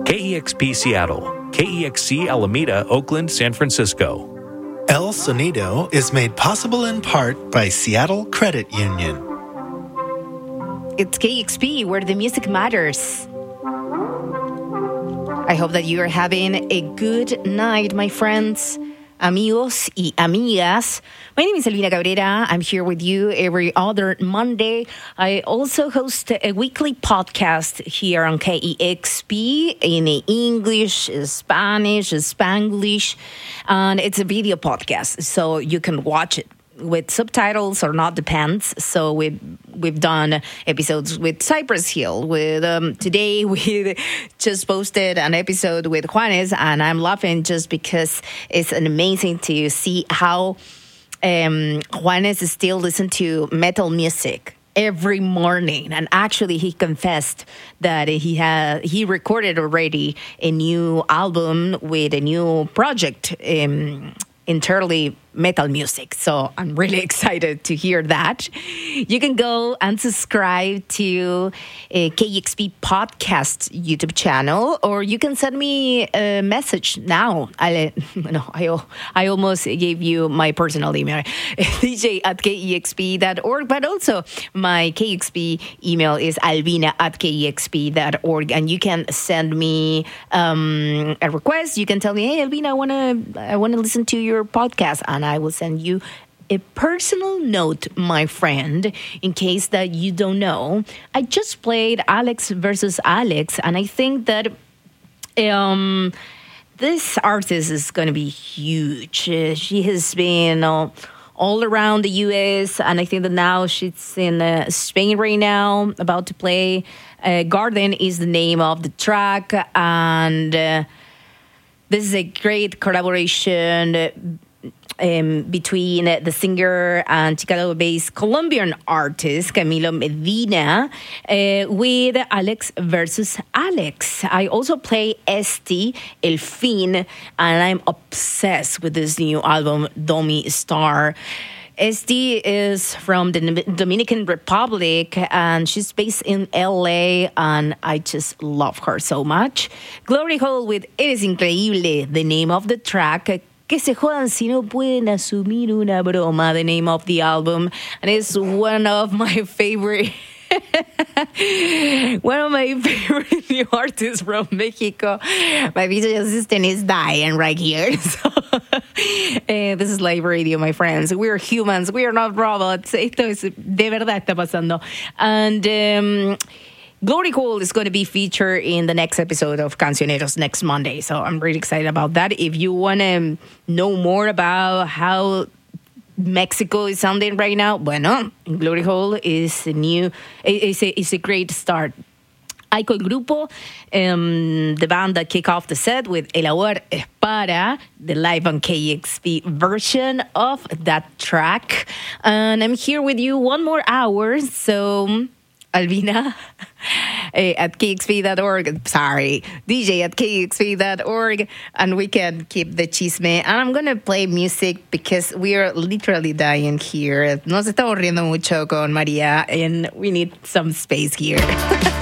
KEXP Seattle, KEXC Alameda, Oakland, San Francisco. El Sonido is made possible in part by Seattle Credit Union. It's KEXP, where the music matters. I hope that you are having a good night, my friends, amigos y amigas. My name is Elvina Cabrera. I'm here with you every other Monday. I also host a weekly podcast here on KEXP in English, Spanish, Spanglish, and it's a video podcast, so you can watch it with subtitles or not, depends. So we've done episodes with Cypress Hill. Today we just posted an episode with Juanes, and I'm laughing just because it's amazing to see how Juanes still listens to metal music every morning. And actually, he confessed that he recorded already a new album with a new project entirely metal music. So I'm really excited to hear that. You can go and subscribe to a KEXP podcast YouTube channel, or you can send me a message now. I almost gave you my personal email, dj@kexp.org, but also my KEXP email is alvina@kexp.org, and you can send me a request. You can tell me, hey, Alvina, I wanna listen to your podcast, and I will send you a personal note, my friend, in case that you don't know. I just played Alex versus Alex, and I think that this artist is going to be huge. She has been all around the U.S., and I think that now she's in Spain right now, about to play. Garden is the name of the track, and this is a great collaboration between the singer and Chicago-based Colombian artist Camilo Medina with Alex versus Alex. I also play Esti, El Fin, and I'm obsessed with this new album, Domi Star. Esti is from the Dominican Republic, and she's based in LA, and I just love her so much. Glory Hole with Eres Increíble, the name of the track. Que se jodan si no pueden asumir una broma, the name of the album. And it's one of my favorite new artists from Mexico. My visual assistant is dying right here. So, this is live radio, my friends. We're humans. We are not robots. Esto es de verdad está pasando. And Glory Hole is going to be featured in the next episode of Cancioneros next Monday. So I'm really excited about that. If you want to know more about how Mexico is sounding right now, bueno, Glory Hole is a great start. Aiko El Grupo, the band that kick off the set with El Amor Es Para, the live on KEXP version of that track. And I'm here with you one more hour, so Alvina at kexp.org. Sorry, DJ at kexp.org, and we can keep the chisme. And I'm gonna play music because we are literally dying here. Nos estamos riendo mucho con María, and we need some space here.